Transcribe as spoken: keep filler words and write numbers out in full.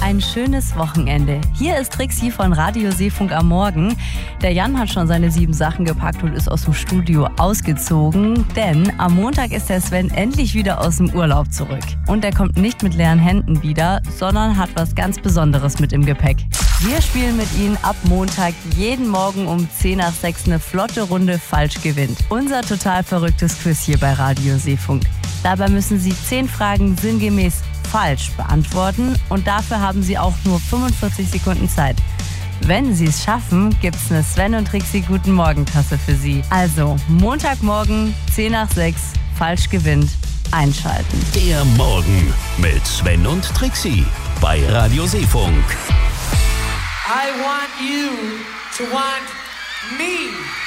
ein schönes Wochenende. Hier ist Trixi von Radio Seefunk am Morgen. Der Jan hat schon seine sieben Sachen gepackt und ist aus dem Studio ausgezogen, denn am Montag ist der Sven endlich wieder aus dem Urlaub zurück. Und er kommt nicht mit leeren Händen wieder, sondern hat was ganz Besonderes mit im Gepäck. Wir spielen mit Ihnen ab Montag jeden Morgen um zehn nach sechs eine flotte Runde Falsch gewinnt. Unser total verrücktes Quiz hier bei Radio Seefunk. Dabei müssen Sie zehn Fragen sinngemäß falsch beantworten und dafür haben Sie auch nur fünfundvierzig Sekunden Zeit. Wenn Sie es schaffen, gibt's eine Sven und Trixi Guten Morgen-Tasse für Sie. Also Montagmorgen zehn nach sechs, Falsch gewinnt, einschalten. Der Morgen mit Sven und Trixi bei Radio Seefunk. I want you to want me.